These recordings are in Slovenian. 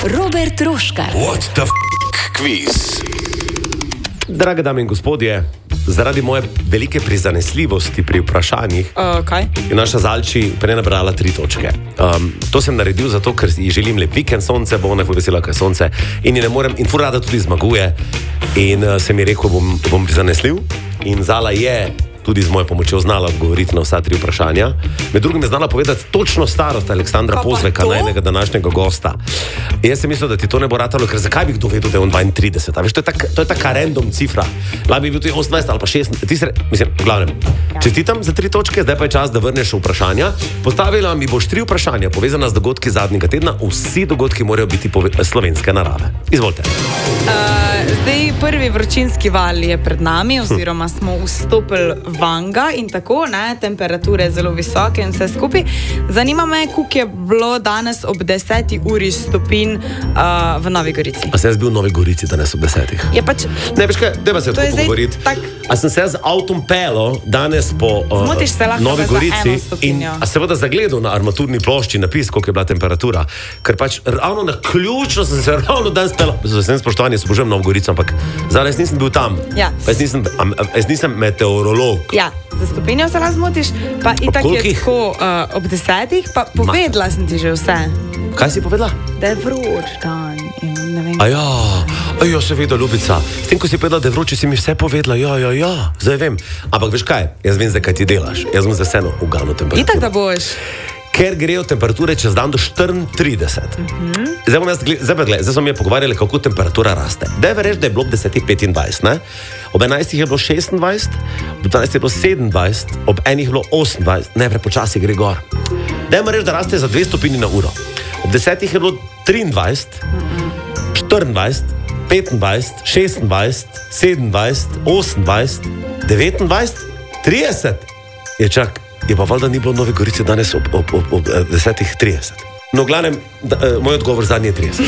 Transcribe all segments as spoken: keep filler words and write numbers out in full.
Robert Roškar. What the f*** quiz? Drage dame in gospodje, zaradi moje velike prizanesljivosti pri vprašanjih uh, kaj? je naša Zalči prenabrala tri točke. Um, to sem naredil zato, ker ji želim lep vikend, sonce, bo ona vesela, kaj sonce in ji ne morem, in fur rada tudi zmaguje in uh, sem ji rekel, bom, bom prizanesljiv in Zala je tudi z mojo pomočjo znala odgovoriti na vsa tri vprašanja. Med drugim je znala povedati točno starost Aleksandra Pozveka, najnega današnjega gosta. Jaz sem mislil, da ti to ne bo ratalo, ker zakaj bi kdo vedel, da je on dvaintrideset? A veš, to je, tak, to je taka random cifra. Lahko bi bil tudi osemnajst ali pa šestnajst. Ti se, mislim, v glavnem, čestitam za tri točke, zdaj pa je čas, da vrneš vprašanja. Postavila mi boš tri vprašanja, povezana z dogodki zadnjega tedna. Vsi dogodki morajo biti slovenske narave. Izvolite. Uh, zdaj prvi vročinski val je pred nami, oziroma smo vstopili vanga in tako, ne, temperature zelo visoke in vse skupaj. Zanima me, koliko je bilo danes ob deseti uri stopinj uh, v Novi Gorici. A sem jaz bil v Novi Gorici danes ob desetih? Je pač... Ne, veš kaj, dajva se tako pogovoriti. Tak... A sem se z avtom pelo danes po uh, Novi Gorici in a seveda zagledal na armaturni plošči napis, koliko je bila temperatura. Ker pač ravno na ključno sem se ravno danes pel. Z vsem spoštovanjem spožujem Novo Gorico, ampak zdaj jaz nisem bil tam. Ja. Jaz nisem, jaz nisem meteorolog. Ja, za stopinjo se razmotiš, pa itak je tako uh, ob desetih, pa povedala sem ti že vse. Kaj si povedala? Da je vroč dan in ne vem. A ja, a ja, seveda, Ljubica. S tem, ko si povedala, da je vroče, si mi vse povedala, ja, ja, ja, zdaj vem. Ampak veš kaj, jaz vem, zakaj ti delaš. Jaz bom za vseeno uganil temperaturo. Itak da boš. Ker grejo temperature čez dan do štiriintrideset. Mm-hmm. Zdaj bom jaz, zdaj pa gled, zdaj smo mi pogovarjali, kako temperatura raste. Daj verješ, da je bilo ob desetih petindvajset, ne? Ob enajstih je bilo šestindvajset, ob dvanajstih je bilo sedemindvajset, ob enih je bilo osemindvajset, ne, prepočasi gre gor. Daj mi reči, da raste za dve stopinji na uro. Ob desetih je bilo triindvajset, štiriindvajset, petindvajset, šestindvajset, sedemindvajset, osemindvajset, devetindvajset, trideset. Je čak. Je pa valjda ni bilo v Novi Gorici danes ob, ob, ob, ob desetih trideset. No, v glavnem, da, uh, moj odgovor zadnji je trideset.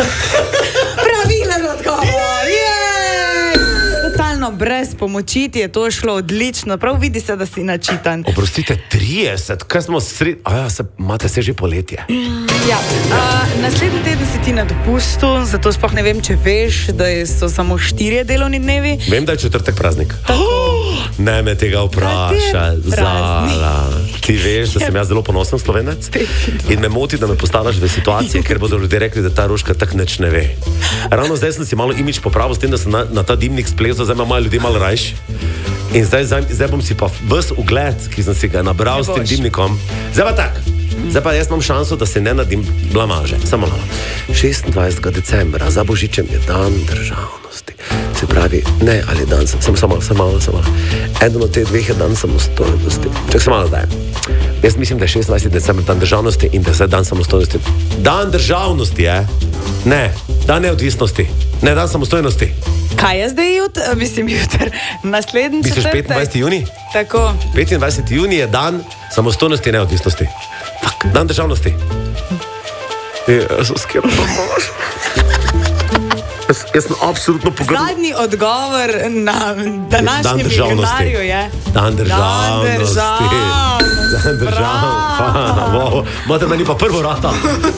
Pravilen odgovor! Jej! Totalno brez pomoči ti je to šlo odlično. Prav vidi se, da si načitan. Oprostite, trideset? Kaj smo sred... A ja, se, imate se že poletje. Ja, uh, naslednji teden si ti na dopustu, zato sploh ne vem, če veš, da so samo štirje delovni dnevi. Vem, da je četrtek praznik. Oh, ne me tega vpraša, Zala. Ti veš, da sem jaz zelo ponosen Slovenec in me moti, da me postaviš v situacije, ker bodo ljudje rekli, da ta Roška tak nič ne ve. Ravno zdaj sem si malo imič popravil s tem, da sem na, na ta dimnik splezal, zdaj ima malo ljudi malo rajš. In zdaj, zdaj, zdaj bom si pa ves ugled, ki sem si ga nabral s tem dimnikom. Zdaj pa tak. Zdaj pa jaz imam šanso, da se ne nadim blamaže. Samo malo. šestindvajsetega decembra za Božičem je dan državnosti. Se pravi, ne, ali dan, samo samo malo, samo malo, samo malo. Eden od teh dveh je dan samostojnosti. Čak se malo zdaj. Jaz mislim, da je šestindvajseti december dan državnosti in da je zdaj dan samostojnosti. Dan državnosti je? Ne, dan neodvisnosti. Ne, dan samostojnosti. Kaj je zdaj jutr? Mislim, jutr. Naslednji četrtek. Misliš petindvajseti junij? Tako. petindvajseti junij je dan samostojnosti in neodvisnosti. Fak, dan državnosti. Je, jaz sem skepno mož. Jaz, jaz sem absolutno pogledal. Zadnji odgovor na današnjem milionarju je Dan državnosti. Dan državnosti. Dan državnosti. Mate meni pa prvo rata.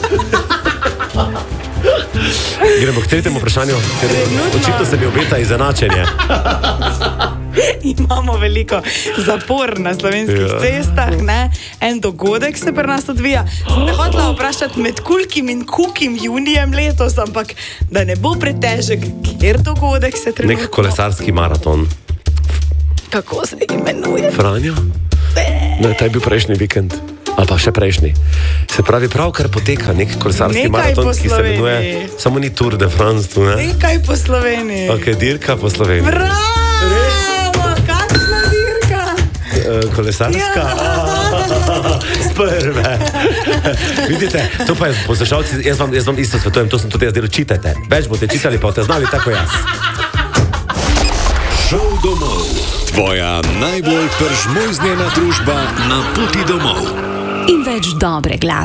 Gremo k tretjemu vprašanju, ker očitno se mi obeta izenačenje. Imamo veliko zapor na slovenskih ja. cestah, ne? En dogodek se pri nas odvija. Sem te hotela vprašati med kulkim in kukim junijem letos, ampak da ne bo pretežek, kjer dogodek se trenutno... Nek kolesarski maraton. Kako se imenuje? Franjo? Ne, taj je bil prejšnji vikend. Ali pa še prejšnji. Se pravi, pravkar poteka nek kolesarski Nekaj maraton, ki se imenuje, samo ni Tour de France tu, ne? Nekaj po Sloveniji. Ok, dirka po Sloveniji. Bravo, kakšna dirka? E, kolesarska? Ja. Sprve. Vidite, to pa je, poslušalci, jaz vam, jaz vam isto svetujem, to sem tudi jaz delal, čitajte. Več boste čitali, pa boste znali tako jaz. Šel domov. Tvoja najbolj peržmojznjena družba na poti domov. In več dobre glasbe.